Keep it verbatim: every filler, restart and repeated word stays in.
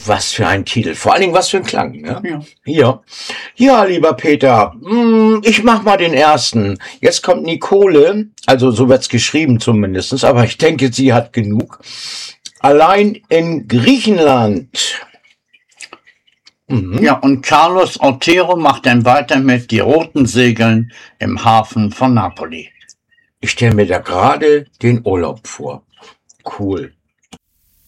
Was für ein Titel. Vor allen Dingen was für ein Klang. Ne? Ja. Ja. Ja, lieber Peter, ich mach mal den ersten. Jetzt kommt Nicole, also so wird's geschrieben zumindest, aber ich denke, sie hat genug. Allein in Griechenland. Mhm. Ja, und Carlos Otero macht dann weiter mit Die roten Segeln im Hafen von Napoli. Ich stelle mir da gerade den Urlaub vor. Cool.